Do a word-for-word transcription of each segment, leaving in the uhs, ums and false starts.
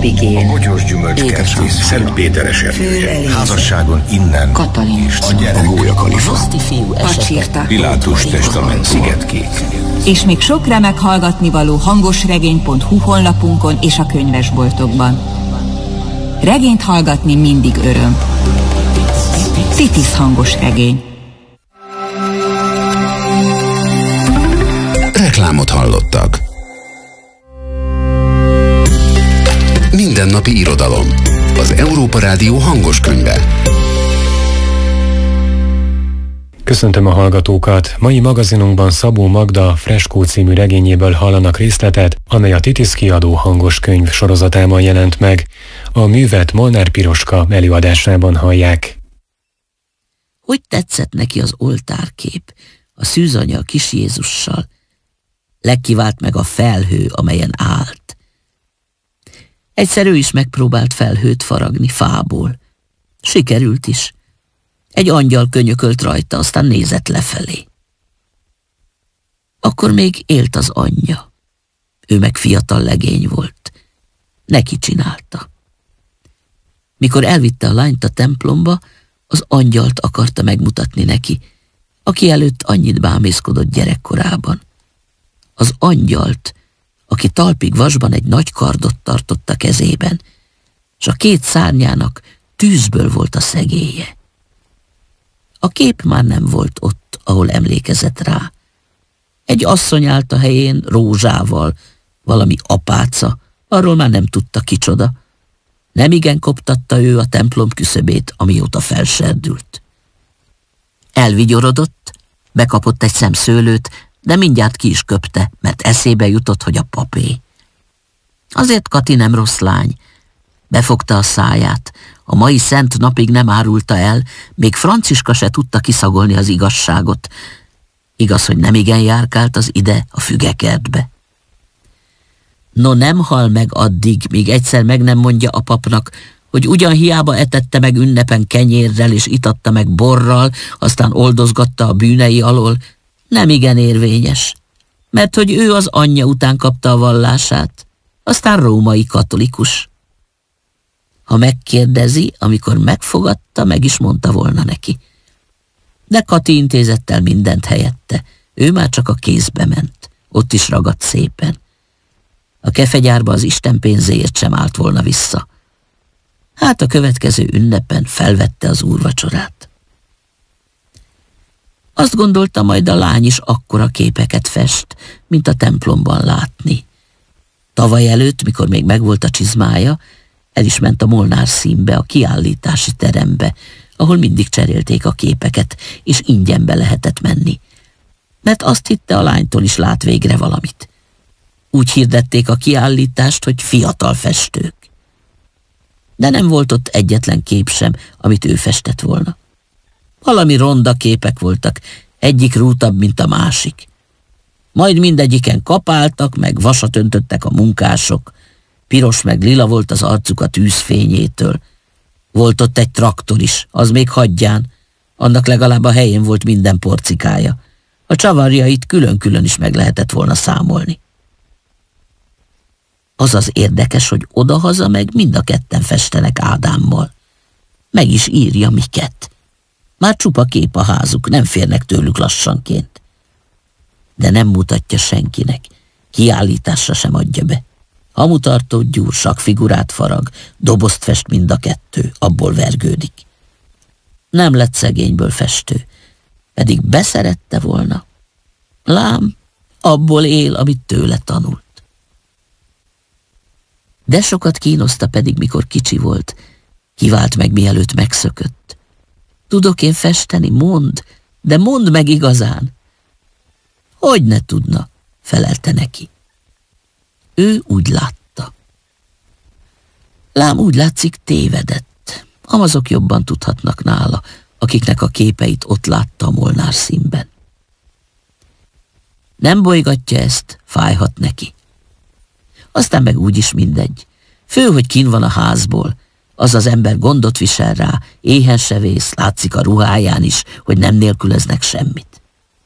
Epigén, a Bogyós Gyümölcskertész, Szent Péteres erője, házasságon innen, Katalin, a gyerek, a Gólya Kalifa, Pacsirta, Pilátus testament, Szigetkék. És még sok remek hallgatnivaló hangosregény pont hu honlapunkon és a könyvesboltokban. Regényt hallgatni mindig öröm. Titis hangosregény. Reklámot hallottak. Mindennapi irodalom. Az Európa Rádió hangos könyve. Köszöntöm a hallgatókat! Mai magazinunkban Szabó Magda Freskó című regényéből hallanak részletet, amely a Titis kiadó hangos könyv sorozatában jelent meg. A művet Molnár Piroska előadásában hallják. Hogy tetszett neki az oltárkép, a szűzanya a kis Jézussal? Legkivált meg a felhő, amelyen állt. Egyszer ő is megpróbált felhőt faragni fából. Sikerült is. Egy angyal könyökölt rajta, aztán nézett lefelé. Akkor még élt az anyja. Ő meg fiatal legény volt. Neki csinálta. Mikor elvitte a lányt a templomba, az angyalt akarta megmutatni neki, aki előtt annyit bámészkodott gyerekkorában. Az angyalt, aki talpig vasban egy nagy kardot tartott a kezében, és a két szárnyának tűzből volt a szegélye. A kép már nem volt ott, ahol emlékezett rá. Egy asszony állt a helyén rózsával, valami apáca, arról már nem tudta kicsoda. Nemigen koptatta ő a templom küszöbét, amióta felserdült. Elvigyorodott, bekapott egy szem szőlőt, de mindjárt ki is köpte, mert eszébe jutott, hogy a papé. Azért Kati nem rossz lány. Befogta a száját, a mai szent napig nem árulta el, még Franciska se tudta kiszagolni az igazságot. Igaz, hogy nemigen járkált az ide, a fügekertbe. No, nem hal meg addig, míg egyszer meg nem mondja a papnak, hogy ugyan hiába etette meg ünnepen kenyérrel és itatta meg borral, aztán oldozgatta a bűnei alól, nem igen érvényes, mert hogy ő az anyja után kapta a vallását, aztán római katolikus. Ha megkérdezi, amikor megfogadta, meg is mondta volna neki. De Kati intézett el mindent helyette, ő már csak a kézbe ment, ott is ragadt szépen. A kefegyárba az Isten pénzéért sem állt volna vissza. Hát a következő ünnepen felvette az úrvacsorát. Azt gondolta, majd a lány is akkora képeket fest, mint a templomban látni. Tavaly előtt, mikor még megvolt a csizmája, el is ment a Molnár színbe, a kiállítási terembe, ahol mindig cserélték a képeket, és ingyenbe lehetett menni. Mert azt hitte, a lánytól is lát végre valamit. Úgy hirdették a kiállítást, hogy fiatal festők. De nem volt ott egyetlen kép sem, amit ő festett volna. Valami ronda képek voltak, egyik rútabb, mint a másik. Majd mindegyiken kapáltak, meg vasat öntöttek a munkások. Piros meg lila volt az arcuk a tűzfényétől. Volt ott egy traktor is, az még hagyján. Annak legalább a helyén volt minden porcikája. A csavarjait külön-külön is meg lehetett volna számolni. Az az érdekes, hogy odahaza meg mind a ketten festenek Ádámmal. Meg is írja miket. Már csupa kép a házuk, nem férnek tőlük lassanként. De nem mutatja senkinek, kiállításra sem adja be. Hamutartót gyúr, sakfigurát farag, dobozt fest mind a kettő, abból vergődik. Nem lett szegényből festő, pedig beszerette volna. Lám, abból él, amit tőle tanult. De sokat kínoszta pedig, mikor kicsi volt, kivált meg, mielőtt megszökött. Tudok én festeni? Mondd, de mondd meg igazán. Hogy ne tudna, felelte neki. Ő úgy látta. Lám úgy látszik, tévedett. Amazok jobban tudhatnak nála, akiknek a képeit ott látta a Molnár színben. Nem bolygatja ezt, fájhat neki. Aztán meg úgyis mindegy. Fő, hogy kin van a házból. Az az ember gondot visel rá, éhen se vész, látszik a ruháján is, hogy nem nélkülöznek semmit.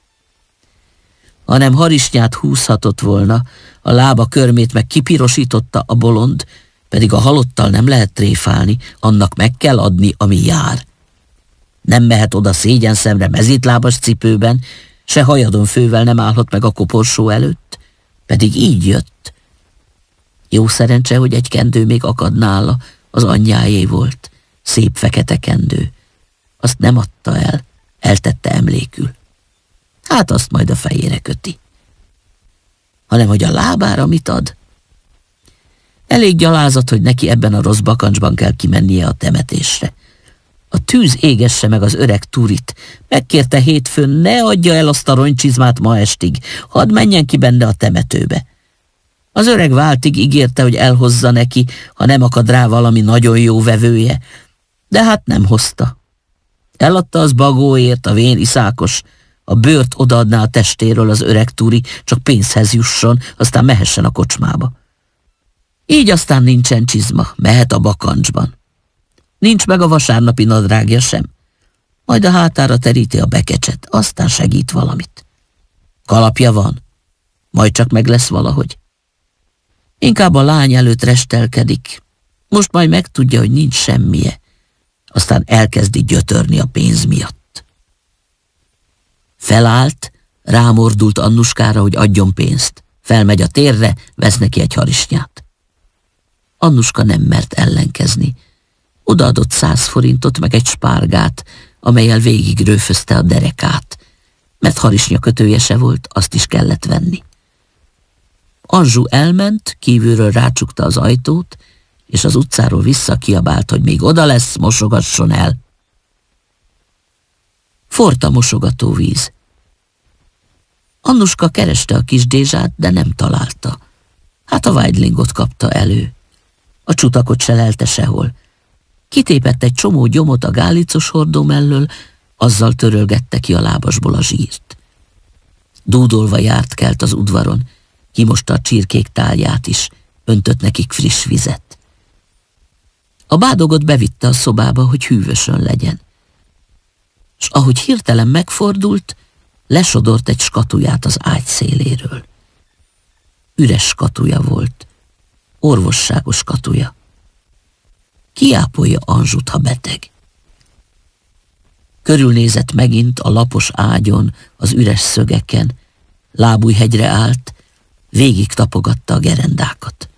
Hanem harisnyát húzhatott volna, a lába körmét meg kipirosította a bolond, pedig a halottal nem lehet tréfálni, annak meg kell adni, ami jár. Nem mehet oda szégyenszemre mezítlábas cipőben, se hajadon fővel nem állhat meg a koporsó előtt, pedig így jött. Jó szerencse, hogy egy kendő még akad nála, az anyjáé volt, szép fekete kendő. Azt nem adta el, eltette emlékül. Hát azt majd a fejére köti. Hanem hogy a lábára mit ad? Elég gyalázat, hogy neki ebben a rossz bakancsban kell kimennie a temetésre. A tűz égesse meg az öreg Turit. Megkérte hétfőn, ne adja el azt a rongycsizmát ma estig, hadd menjen ki benne a temetőbe. Az öreg váltig ígérte, hogy elhozza neki, ha nem akad rá valami nagyon jó vevője, de hát nem hozta. Eladta az bagóért, a vén iszákos, a bőrt odaadná a testéről az öreg Turi, csak pénzhez jusson, aztán mehessen a kocsmába. Így aztán nincsen csizma, mehet a bakancsban. Nincs meg a vasárnapi nadrágja sem. Majd a hátára teríti a bekecset, aztán segít valamit. Kalapja van, majd csak meg lesz valahogy. Inkább a lány előtt restelkedik. Most majd megtudja, hogy nincs semmije. Aztán elkezdi gyötörni a pénz miatt. Felállt, rámordult Annuskára, hogy adjon pénzt. Felmegy a térre, vesz neki egy harisnyát. Annuska nem mert ellenkezni. Odaadott száz forintot, meg egy spárgát, amellyel végig rőfözte a derekát, mert harisnya kötője se volt, azt is kellett venni. Anzsu elment, kívülről rácsukta az ajtót, és az utcáról visszakiabált, hogy még oda lesz, mosogasson el. Forrt a mosogatóvíz. Annuska kereste a kis Dézsát, de nem találta. Hát a Weidlingot kapta elő. A csutakot se lelte sehol. Kitépett egy csomó gyomot a gálicos hordó mellől, azzal törölgette ki a lábasból a zsírt. Dúdolva járt kelt az udvaron, kimosta a csirkék tálját is, öntött nekik friss vizet. A bádogot bevitte a szobába, hogy hűvösön legyen. S ahogy hirtelen megfordult, lesodort egy skatuját az ágy széléről. Üres skatuja volt, orvosságos skatuja. Kiápolja Anzsut, ha beteg. Körülnézett megint a lapos ágyon, az üres szögeken, lábújhegyre állt, végig tapogatta a gerendákat.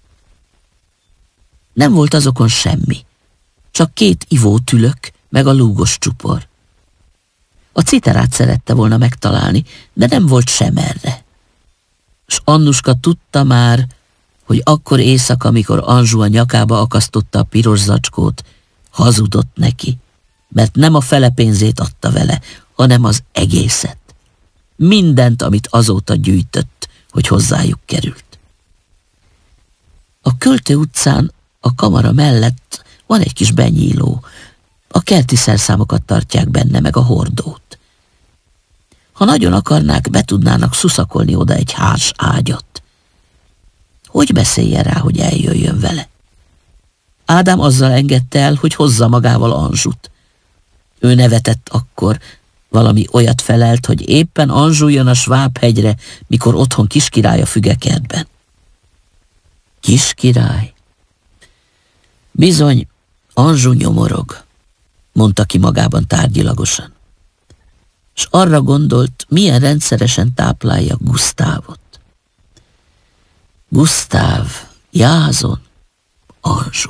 Nem volt azokon semmi, csak két ivótülök, meg a lúgos csupor. A citerát szerette volna megtalálni, de nem volt sem erre. S Annuska tudta már, hogy akkor éjszaka, amikor Anzsu a nyakába akasztotta a piros zacskót, hazudott neki, mert nem a fele pénzét adta vele, hanem az egészet. Mindent, amit azóta gyűjtött, hogy hozzájuk került. A Költő utcán, a kamara mellett van egy kis benyíló. A kerti szerszámokat tartják benne, meg a hordót. Ha nagyon akarnák, be tudnának szuszakolni oda egy hárs ágyat. Hogy beszélje rá, hogy eljöjjön vele? Ádám azzal engedte el, hogy hozza magával Anzsut. Ő nevetett akkor, valami olyat felelt, hogy éppen Anzsu jön a Svábhegyre, mikor otthon Kiskirály a fügekertben. Kiskirály? Bizony, Anzsu nyomorog, mondta ki magában tárgyilagosan. S arra gondolt, milyen rendszeresen táplálja Gusztávot. Gusztáv, Jázon, Anzsu.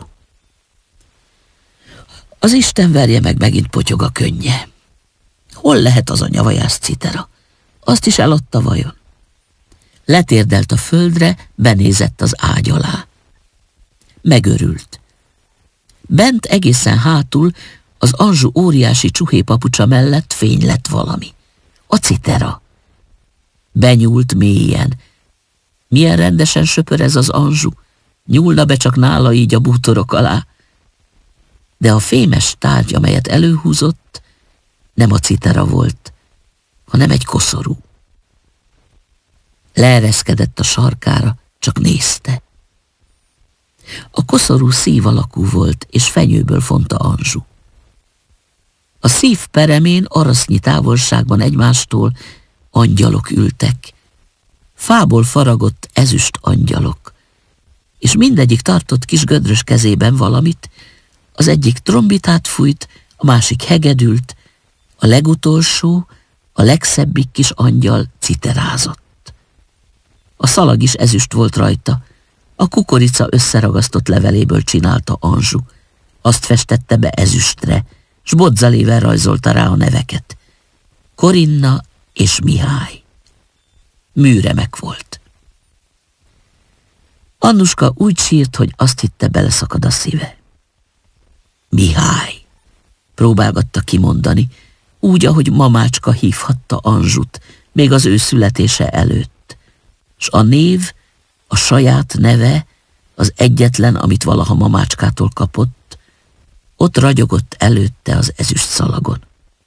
Az Isten verje meg, megint potyog a könnye. Hol lehet az a nyavajász citera? Azt is eladta vajon? Letérdelt a földre, benézett az ágy alá. Megörült. Bent egészen hátul, az Anzsu óriási csuhépapucsa mellett fény lett valami. A citera. Benyúlt mélyen. Milyen rendesen söpörez az Anzsu, nyúlna be csak nála így a bútorok alá. De a fémes tárgy, amelyet előhúzott, nem a citera volt, hanem egy koszorú. Leereszkedett a sarkára, csak nézte. A koszorú szív alakú volt, és fenyőből fonta Anzsu. A szív peremén arasznyi távolságban egymástól angyalok ültek, fából faragott ezüst angyalok, és mindegyik tartott kis gödrös kezében valamit, az egyik trombitát fújt, a másik hegedült, a legutolsó, a legszebbik kis angyal citerázott. A szalag is ezüst volt rajta, a kukorica összeragasztott leveléből csinálta Anzsu. Azt festette be ezüstre, s bodzalével rajzolta rá a neveket. Korinna és Mihály. Műremek volt. Annuska úgy sírt, hogy azt hitte, beleszakad a szíve. Mihály, próbálgatta kimondani, úgy, ahogy mamácska hívhatta Anzsut, még az ő születése előtt. S a név, a saját neve, az egyetlen, amit valaha mamácskától kapott, ott ragyogott előtte az ezüst szalagon.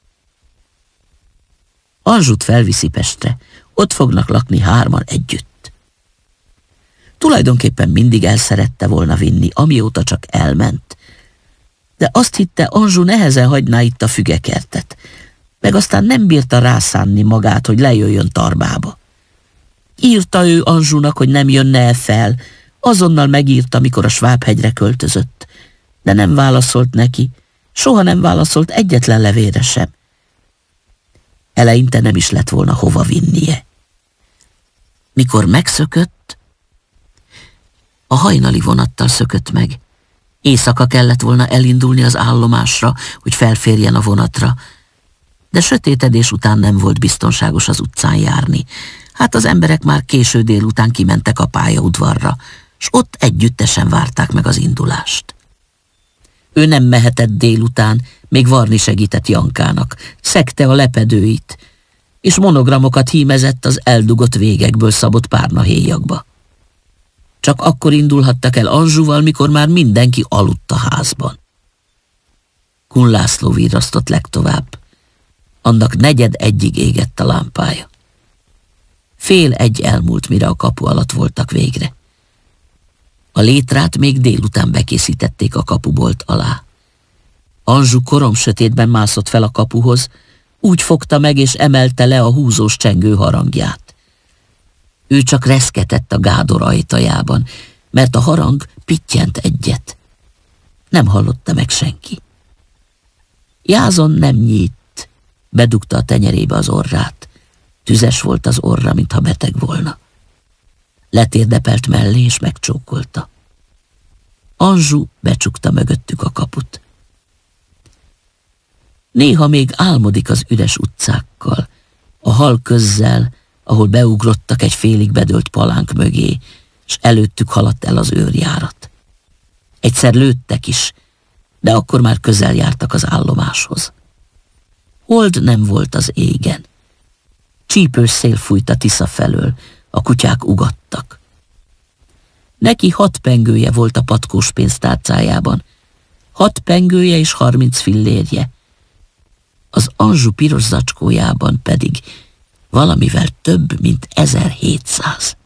Anzsut felviszi Pestre, ott fognak lakni hárman együtt. Tulajdonképpen mindig el szerette volna vinni, amióta csak elment, de azt hitte, Anzsu nehezen hagyná itt a fügekertet, meg aztán nem bírta rászánni magát, hogy lejöjjön Tarbába. Írta ő Anzsunak, hogy nem jönne el fel, azonnal megírta, mikor a Svábhegyre költözött, de nem válaszolt neki, soha nem válaszolt egyetlen levélre sem. Eleinte nem is lett volna hova vinnie. Mikor megszökött, a hajnali vonattal szökött meg. Éjszaka kellett volna elindulni az állomásra, hogy felférjen a vonatra, de sötétedés után nem volt biztonságos az utcán járni. Hát az emberek már késő délután kimentek a pályaudvarra, s ott együttesen várták meg az indulást. Ő nem mehetett délután, még varni segített Jankának, szegte a lepedőit, és monogramokat hímezett az eldugott végekből szabott párnahéjakba. Csak akkor indulhattak el Anzsuval, mikor már mindenki aludt a házban. Kun László virrasztott legtovább. Annak negyed egyig égett a lámpája. Fél egy elmúlt, mire a kapu alatt voltak végre. A létrát még délután bekészítették a kapubolt alá. Anzsu koromsötétben mászott fel a kapuhoz, úgy fogta meg és emelte le a húzós csengő harangját. Ő csak reszketett a gádor ajtajában, mert a harang pittyent egyet. Nem hallotta meg senki. Jázon nem nyít, bedugta a tenyerébe az orrát. Tüzes volt az orra, mintha beteg volna. Letérdepelt mellé és megcsókolta. Anzsu becsukta mögöttük a kaput. Néha még álmodik az üres utcákkal, a hal közzel, ahol beugrottak egy félig bedőlt palánk mögé, s előttük haladt el az őrjárat. Egyszer lőttek is, de akkor már közel jártak az állomáshoz. Hold nem volt az égen. Csípős szél fújt a Tisza felől, a kutyák ugattak. Neki hat pengője volt a patkós pénztárcájában, hat pengője és harminc fillérje. Az Anzsu piros zacskójában pedig valamivel több, mint ezerhétszáz.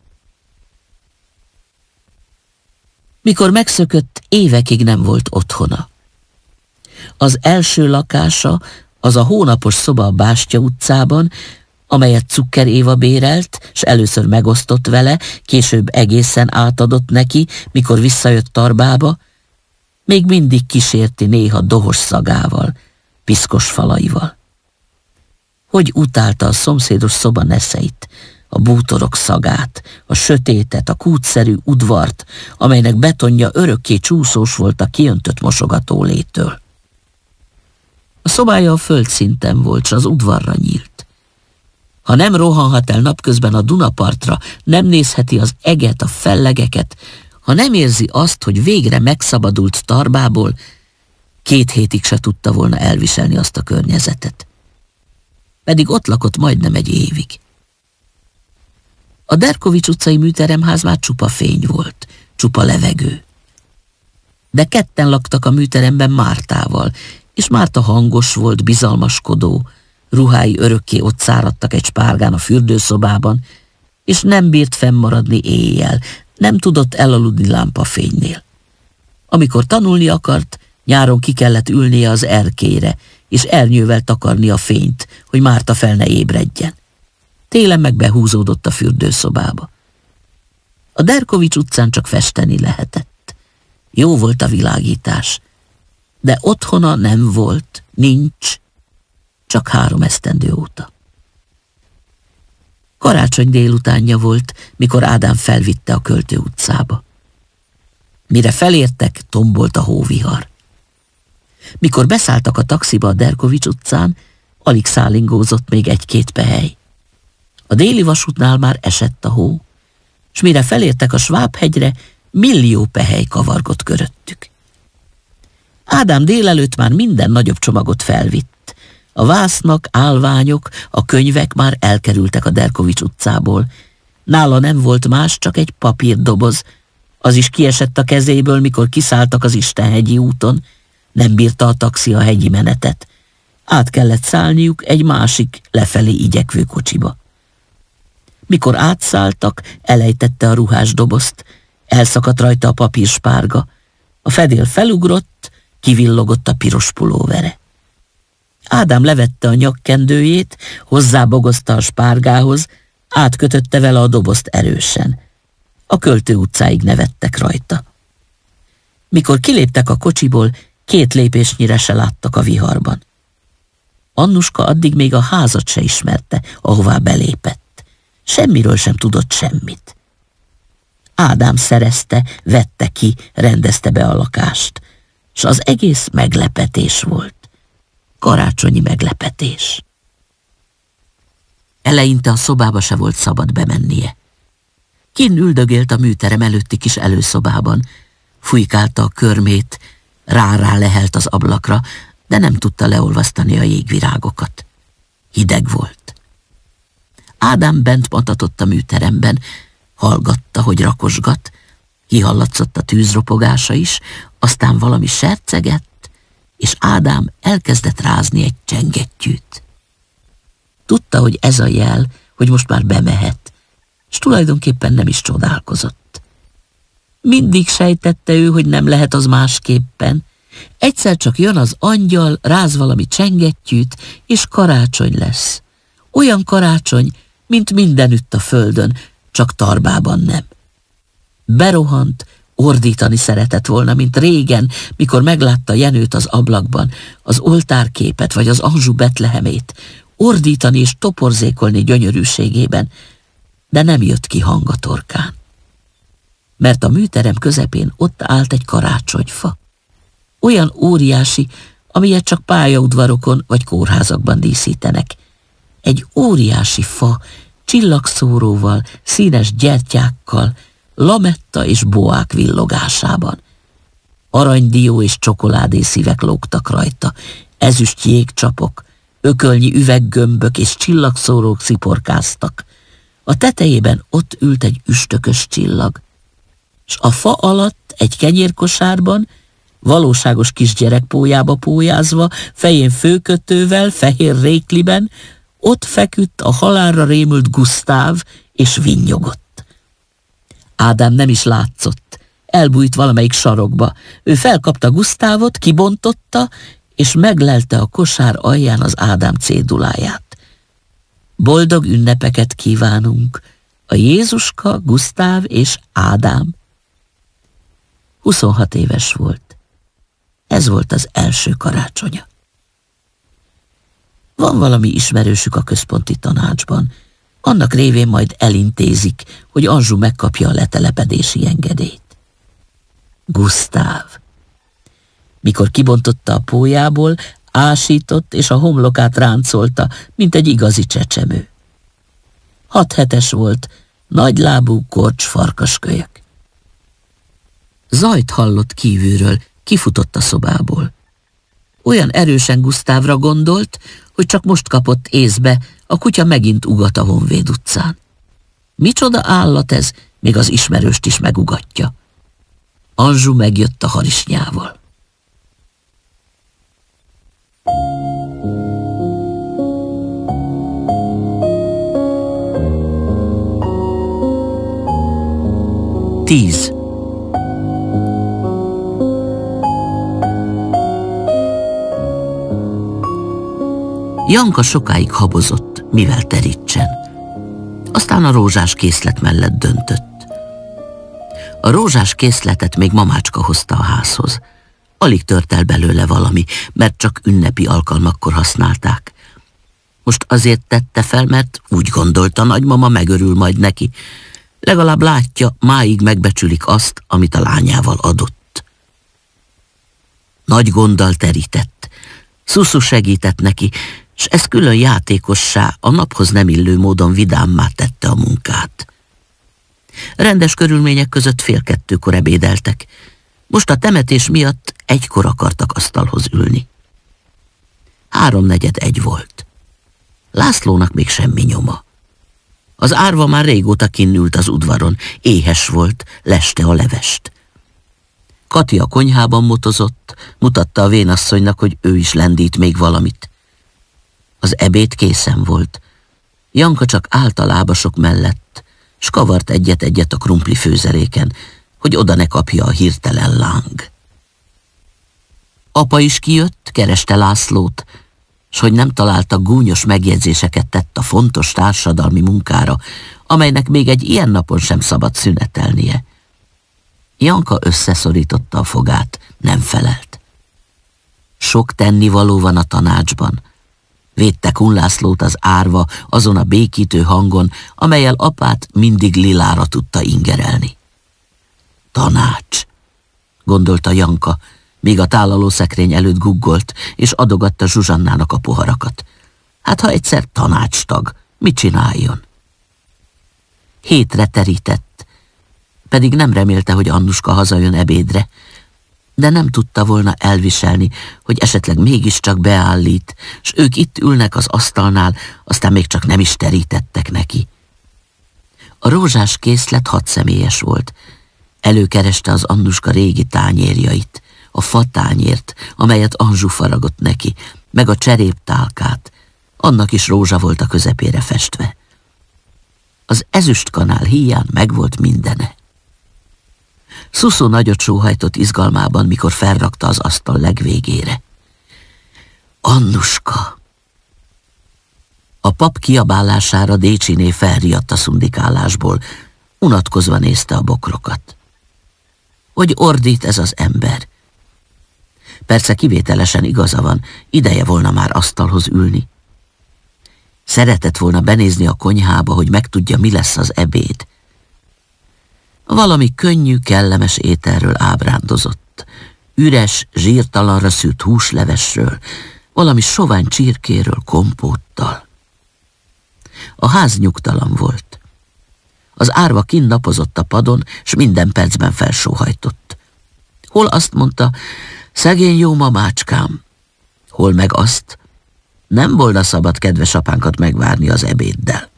Mikor megszökött, évekig nem volt otthona. Az első lakása, az a hónapos szoba a Bástya utcában, amelyet Cukker Éva bérelt, s először megosztott vele, később egészen átadott neki, mikor visszajött Tarbába, még mindig kísérti néha dohos szagával, piszkos falaival. Hogy utálta a szomszédos szoba neszeit, a bútorok szagát, a sötétet, a kútszerű udvart, amelynek betonja örökké csúszós volt a kiöntött mosogatólétől. A szobája a földszinten volt, s az udvarra nyílt. Ha nem rohanhat el napközben a Dunapartra, nem nézheti az eget, a fellegeket, ha nem érzi azt, hogy végre megszabadult Tarbából, két hétig se tudta volna elviselni azt a környezetet. Pedig ott lakott majdnem egy évig. A Derkovics utcai műteremház már csupa fény volt, csupa levegő. De ketten laktak a műteremben Mártával, és Márta hangos volt, bizalmaskodó, ruhái örökké ott száradtak egy spárgán a fürdőszobában, és nem bírt fennmaradni éjjel, nem tudott elaludni lámpafénynél. Amikor tanulni akart, nyáron ki kellett ülnie az erkélyre, és ernyővel takarni a fényt, hogy Márta fel ne ébredjen. Télen meg behúzódott a fürdőszobába. A Derkovics utcán csak festeni lehetett. Jó volt a világítás, de otthona nem volt, nincs, csak három esztendő óta. Karácsony délutánja volt, mikor Ádám felvitte a Költő utcába. Mire felértek, tombolt a hóvihar. Mikor beszálltak a taxiba a Derkovics utcán, alig szálingózott még egy-két pehely. A déli vasútnál már esett a hó, s mire felértek a Sváb-hegyre, millió pehely kavargott köröttük. Ádám délelőtt már minden nagyobb csomagot felvitt. A vásznak, állványok, a könyvek már elkerültek a Derkovics utcából. Nála nem volt más, csak egy papírdoboz. Az is kiesett a kezéből, mikor kiszálltak az Istenhegyi úton. Nem bírta a taxi a hegyi menetet. Át kellett szállniuk egy másik, lefelé igyekvő kocsiba. Mikor átszálltak, elejtette a ruhás dobozt. Elszakadt rajta a papírspárga. A fedél felugrott, kivillogott a piros pulóvere. Ádám levette a nyakkendőjét, hozzábogozta a spárgához, átkötötte vele a dobozt erősen. A Költő utcáig nevettek rajta. Mikor kiléptek a kocsiból, két lépésnyire se láttak a viharban. Annuska addig még a házat se ismerte, ahová belépett. Semmiről sem tudott semmit. Ádám szerezte, vette ki, rendezte be a lakást, s az egész meglepetés volt. Karácsonyi meglepetés. Eleinte a szobába se volt szabad bemennie. Kinn üldögélt a műterem előtti kis előszobában, fújkálta a körmét, rá-rá lehelt az ablakra, de nem tudta leolvasztani a jégvirágokat. Hideg volt. Ádám bent matatott a műteremben, hallgatta, hogy rakosgat, kihallatszott a tűzropogása is, aztán valami sercegett, és Ádám elkezdett rázni egy csengettyűt. Tudta, hogy ez a jel, hogy most már bemehet, és tulajdonképpen nem is csodálkozott. Mindig sejtette ő, hogy nem lehet az másképpen. Egyszer csak jön az angyal, ráz valami csengettyűt, és karácsony lesz. Olyan karácsony, mint mindenütt a földön, csak Tarbában nem. Berohant, ordítani szeretett volna, mint régen, mikor meglátta Jenőt az ablakban, az oltárképet vagy az Anzsú Betlehemét, ordítani és toporzékolni gyönyörűségében, de nem jött ki hang a torkán. Mert a műterem közepén ott állt egy karácsonyfa. Olyan óriási, amilyet csak pályaudvarokon vagy kórházakban díszítenek. Egy óriási fa, csillagszóróval, színes gyertyákkal, lametta és boák villogásában. Aranydió és csokoládé szívek lógtak rajta, ezüst jégcsapok, ökölnyi üveggömbök és csillagszórók sziporkáztak. A tetejében ott ült egy üstökös csillag, s a fa alatt egy kenyérkosárban, valóságos kisgyerek pólyába pólyázva, fején főkötővel, fehér rékliben, ott feküdt a halálra rémült Gusztáv, és vinnyogott. Ádám nem is látszott, elbújt valamelyik sarokba. Ő felkapta Gusztávot, kibontotta, és meglelte a kosár alján az Ádám céduláját. Boldog ünnepeket kívánunk, a Jézuska, Gusztáv és Ádám. huszonhat éves volt. Ez volt az első karácsonya. Van valami ismerősük a központi tanácsban. Annak révén majd elintézik, hogy Anzsú megkapja a letelepedési engedélyt. Gusztáv. Mikor kibontotta a pólyából, ásított, és a homlokát ráncolta, mint egy igazi csecsemő. Hat hetes volt, nagylábú korcs farkaskölyök. Zajt hallott kívülről, kifutott a szobából. Olyan erősen Gusztávra gondolt, hogy csak most kapott észbe, a kutya megint ugat a Honvéd utcán. Micsoda állat ez, még az ismerőst is megugatja. Anzsú megjött a harisnyával. Tíz. Janka sokáig habozott, mivel terítsen. Aztán a rózsás készlet mellett döntött. A rózsás készletet még mamácska hozta a házhoz. Alig tört el belőle valami, mert csak ünnepi alkalmakkor használták. Most azért tette fel, mert úgy gondolta, nagymama megörül majd neki. Legalább látja, máig megbecsülik azt, amit a lányával adott. Nagy gonddal terített. Szuszu segített neki, s ez külön játékossá, a naphoz nem illő módon vidámmá tette a munkát. Rendes körülmények között fél kettőkor ebédeltek. Most a temetés miatt egykor akartak asztalhoz ülni. Háromnegyed egy volt. Lászlónak még semmi nyoma. Az árva már régóta kinnült az udvaron, éhes volt, leste a levest. Kati a konyhában motozott, mutatta a vénasszonynak, hogy ő is lendít még valamit. Az ebéd készen volt. Janka csak állt a lábasok mellett, s kavart egyet-egyet a krumpli főzeléken, hogy oda ne kapja a hirtelen láng. Apa is kijött, kereste Lászlót, s hogy nem találta, gúnyos megjegyzéseket tett a fontos társadalmi munkára, amelynek még egy ilyen napon sem szabad szünetelnie. Janka összeszorította a fogát, nem felelt. Sok tennivaló van a tanácsban. Védte Kun Lászlót az árva azon a békítő hangon, amellyel apát mindig lilára tudta ingerelni. Tanács, gondolta Janka, míg a tálalószekrény előtt guggolt, és adogatta Zsuzsannának a poharakat. Hát ha egyszer tanácstag, mit csináljon? Hétre terített, pedig nem remélte, hogy Annuska hazajön ebédre, de nem tudta volna elviselni, hogy esetleg mégiscsak beállít, s ők itt ülnek az asztalnál, aztán még csak nem is terítettek neki. A rózsás készlet hatszemélyes volt. Előkereste az Annuska régi tányérjait, a fatányért, amelyet Anzsu faragott neki, meg a cseréptálkát. Annak is rózsa volt a közepére festve. Az ezüstkanál híján megvolt mindene. Szuszu nagyot sóhajtott izgalmában, mikor felrakta az asztal legvégére. Annuska! A pap kiabálására Décsiné felriadt a szundikálásból, unatkozva nézte a bokrokat. Hogy ordít ez az ember? Persze kivételesen igaza van, ideje volna már asztalhoz ülni. Szeretett volna benézni a konyhába, hogy megtudja, mi lesz az ebéd. Valami könnyű, kellemes ételről ábrándozott. Üres, zsírtalanra szült húslevesről, valami sovány csirkéről, kompóttal. A ház nyugtalan volt. Az árva kinn napozott a padon, s minden percben felsóhajtott. Hol azt mondta, szegény jó mamácskám, hol meg azt, nem volna szabad kedves apánkat megvárni az ebéddel.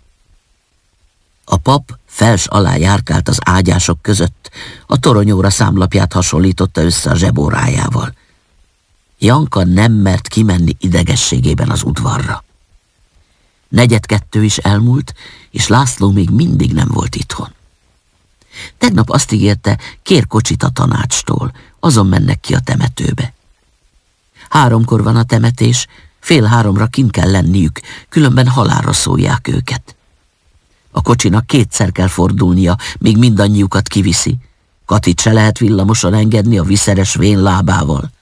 A pap fels alá járkált az ágyások között, a toronyóra számlapját hasonlította össze a zsebórájával. Janka nem mert kimenni idegességében az udvarra. Negyedkettő is elmúlt, és László még mindig nem volt itthon. Tegnap azt ígérte, kér kocsit a tanácstól, azon mennek ki a temetőbe. Háromkor van a temetés, fél háromra kint kell lenniük, különben halálra szólják őket. A kocsinak kétszer kell fordulnia, míg mindannyiukat kiviszi. Katit se lehet villamoson engedni a viszeres vén lábával.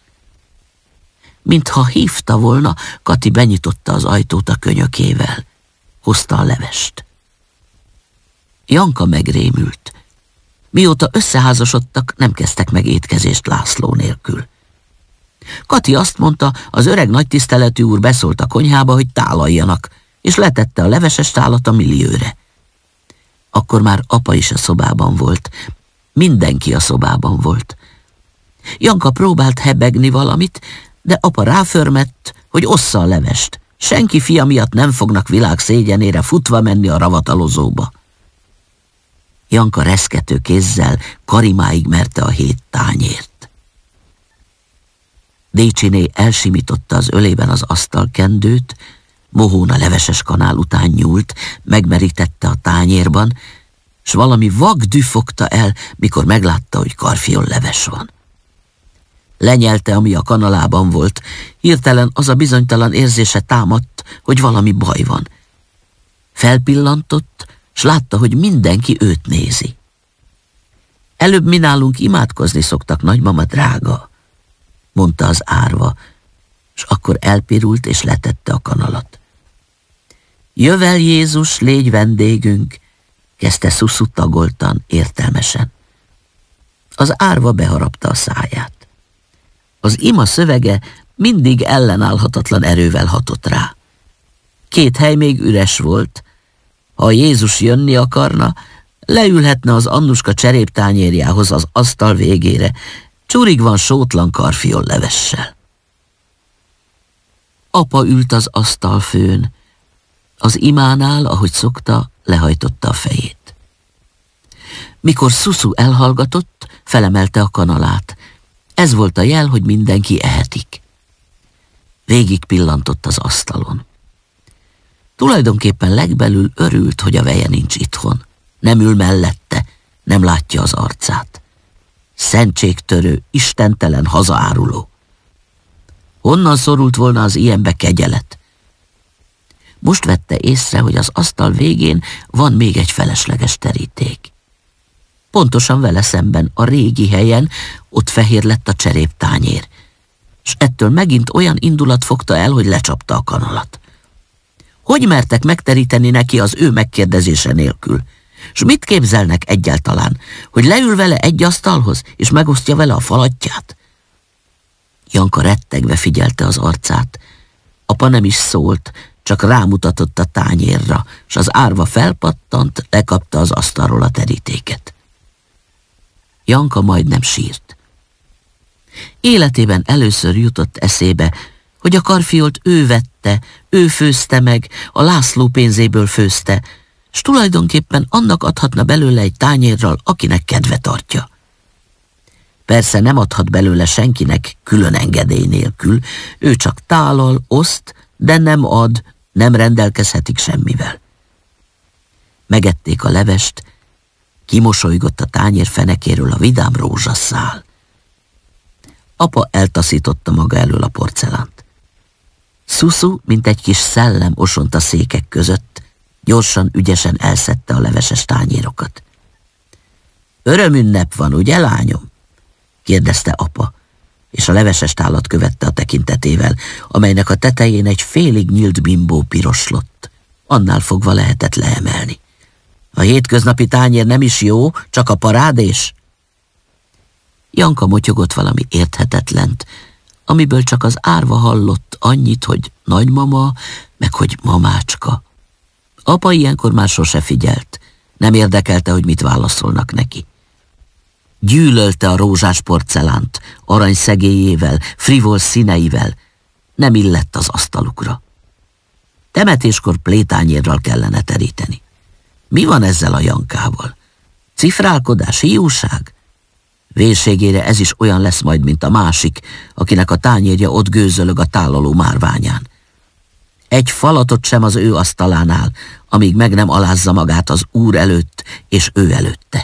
Mintha hívta volna, Kati benyitotta az ajtót a könyökével. Hozta a levest. Janka megrémült. Mióta összeházasodtak, nem kezdtek meg étkezést László nélkül. Kati azt mondta, az öreg nagytiszteletű úr beszólt a konyhába, hogy tálaljanak, és letette a leveses tálat a millióre. Akkor már apa is a szobában volt. Mindenki a szobában volt. Janka próbált hebegni valamit, de apa ráförmett, hogy ossza a levest. Senki fia miatt nem fognak világ szégyenére futva menni a ravatalozóba. Janka reszkető kézzel karimáig merte a hét tányért. Décsiné elsimította az ölében az asztalkendőt, mohón a leveses kanál után nyúlt, megmerítette a tányérban, s valami vak dű fogta el, mikor meglátta, hogy karfiol leves van. Lenyelte, ami a kanalában volt, hirtelen az a bizonytalan érzése támadt, hogy valami baj van. Felpillantott, s látta, hogy mindenki őt nézi. Előbb mi nálunk imádkozni szoktak, nagymama drága, mondta az árva, s akkor elpirult és letette a kanalat. Jövel Jézus, légy vendégünk, kezdte Szuszu tagoltan, értelmesen. Az árva beharapta a száját. Az ima szövege mindig ellenállhatatlan erővel hatott rá. Két hely még üres volt. Ha Jézus jönni akarna, leülhetne az Annuska cseréptányérjához az asztal végére, csurigvan sótlan karfiol levessel. Apa ült az asztalfőn. Az imánál, ahogy szokta, lehajtotta a fejét. Mikor Szuszu elhallgatott, felemelte a kanalát. Ez volt a jel, hogy mindenki ehetik. Végig pillantott az asztalon. Tulajdonképpen legbelül örült, hogy a veje nincs itthon. Nem ül mellette, nem látja az arcát. Szentségtörő, istentelen hazaáruló. Honnan szorult volna az ilyenbe kegyelet? Most vette észre, hogy az asztal végén van még egy felesleges teríték. Pontosan vele szemben, a régi helyen, ott fehér lett a cseréptányér, s ettől megint olyan indulat fogta el, hogy lecsapta a kanalat. Hogy mertek megteríteni neki az ő megkérdezése nélkül? S mit képzelnek egyáltalán, hogy leül vele egy asztalhoz, és megosztja vele a falatját? Janka rettegve figyelte az arcát. Apa nem is szólt, csak rámutatott a tányérra, s az árva felpattant, lekapta az asztalról a terítéket. Janka majdnem sírt. Életében először jutott eszébe, hogy a karfiolt ő vette, ő főzte meg, a László pénzéből főzte, s tulajdonképpen annak adhatna belőle egy tányérral, akinek kedve tartja. Persze nem adhat belőle senkinek külön engedély nélkül, ő csak tálal, oszt, de nem ad, nem rendelkezhetik semmivel. Megették a levest, kimosolygott a tányér fenekéről a vidám rózsaszál. Apa eltaszította maga elől a porcelánt. Szuszu, mint egy kis szellem osont a székek között, gyorsan, ügyesen elszedte a leveses tányérokat. Örömünnep van, ugye, lányom? kérdezte apa, és a leveses tálat követte a tekintetével, amelynek a tetején egy félig nyílt bimbó piroslott. Annál fogva lehetett leemelni. A hétköznapi tányér nem is jó, csak a parádés? Janka motyogott valami érthetetlent, amiből csak az árva hallott annyit, hogy nagymama, meg hogy mamácska. Apa ilyenkor már sose figyelt, nem érdekelte, hogy mit válaszolnak neki. Gyűlölte a rózsás porcelánt, arany szegélyével, frivol színeivel, nem illett az asztalukra. Temetéskor plétányérral kellene teríteni. Mi van ezzel a Jankával? Cifrálkodás, hiúság? Vérségére ez is olyan lesz majd, mint a másik, akinek a tányérja ott gőzölög a tálaló márványán. Egy falatot sem az ő asztalánál, amíg meg nem alázza magát az úr előtt és ő előtte.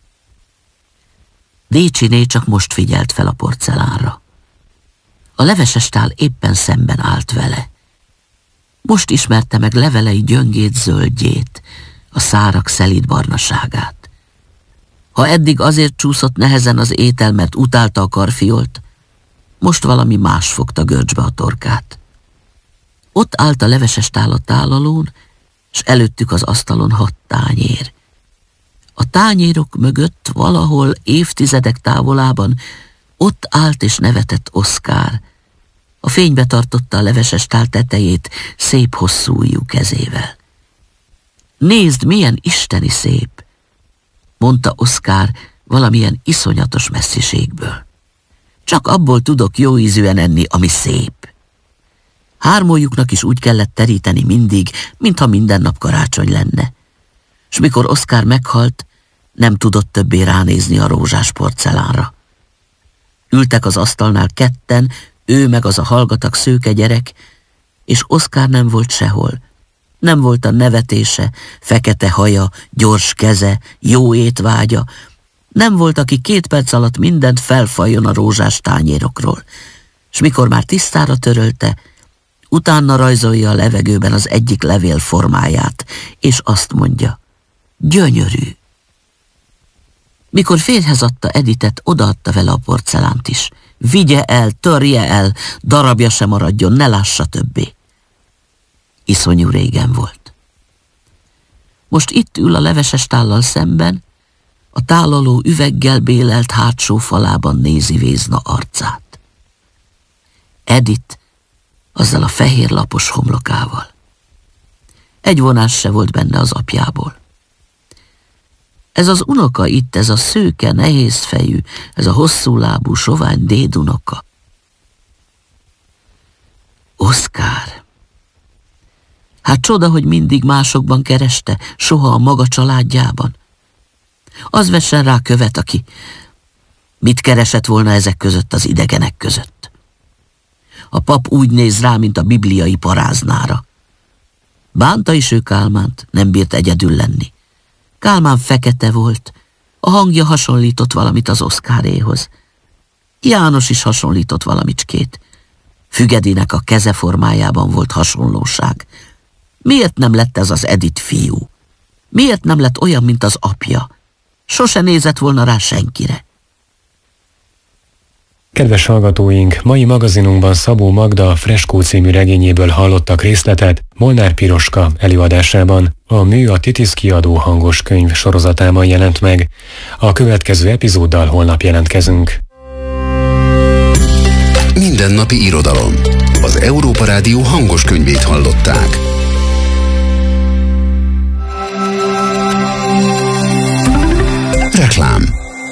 Décsiné csak most figyelt fel a porcelánra. A leveses tál éppen szemben állt vele. Most ismerte meg levelei gyöngét zöldjét, a szárak szelíd barnaságát. Ha eddig azért csúszott nehezen az étel, mert utálta a karfiolt, most valami más fogta görcsbe a torkát. Ott állt a leveses tál a tálalón, s előttük az asztalon hat tányér. A tányérok mögött valahol évtizedek távolában ott állt és nevetett Oszkár. A fénybe tartotta a leveses tál tetejét szép hosszú ujjú kezével. Nézd, milyen isteni szép, mondta Oszkár valamilyen iszonyatos messziségből. Csak abból tudok jó ízűen enni, ami szép. Hármójuknak is úgy kellett teríteni mindig, mintha minden nap karácsony lenne. S mikor Oszkár meghalt, nem tudott többé ránézni a rózsás porcelánra. Ültek az asztalnál ketten, ő meg az a hallgatag szőke gyerek, és Oszkár nem volt sehol. Nem volt a nevetése, fekete haja, gyors keze, jó étvágya. Nem volt, aki két perc alatt mindent felfajjon a rózsás tányérokról. S mikor már tisztára törölte, utána rajzolja a levegőben az egyik levél formáját, és azt mondja, gyönyörű. Mikor férjhez adta Editet, odaadta vele a porcelánt is. Vigye el, törje el, darabja se maradjon, ne lássa többé. Iszonyú régen volt. Most itt ül a leveses tállal szemben, a tálaló üveggel bélelt hátsó falában nézi Vézna arcát. Edith azzal a fehér lapos homlokával. Egy vonás se volt benne az apjából. Ez az unoka itt, ez a szőke, nehézfejű, ez a hosszú lábú, sovány dédunoka. Oszkár. Hát csoda, hogy mindig másokban kereste, soha a maga családjában. Az vessen rá követ, aki mit keresett volna ezek között az idegenek között. A pap úgy néz rá, mint a bibliai paráznára. Bánta is ő Kálmánt, nem bírt egyedül lenni. Kálmán fekete volt, a hangja hasonlított valamit az Oszkáréhoz. János is hasonlított valamicskét. Fügedinek a keze formájában volt hasonlóság. Miért nem lett ez az Edith fiú? Miért nem lett olyan, mint az apja? Sose nézett volna rá senkire. Kedves hallgatóink, mai magazinunkban Szabó Magda Freskó című regényéből hallottak részletet Molnár Piroska előadásában. A mű a Titisz kiadó hangos könyv sorozatában jelent meg. A következő epizóddal holnap jelentkezünk. Mindennapi irodalom. Az Európa Rádió hangos könyvét hallották. Reklám.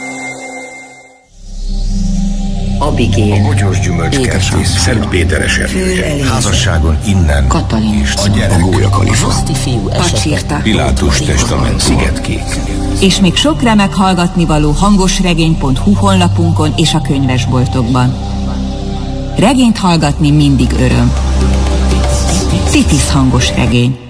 Abigél, A bogyós gyümölcskertész, Szent Péteres erdője, házasságon innen, Katalin, és a gyerek, A Gólya Kalifa. Pacsirta, Pilátus testament, Szigetkék. És még sok remek hallgatnivaló hangosregény pont hu honlapunkon és a könyvesboltokban. Regényt hallgatni mindig öröm. Titisz hangos regény.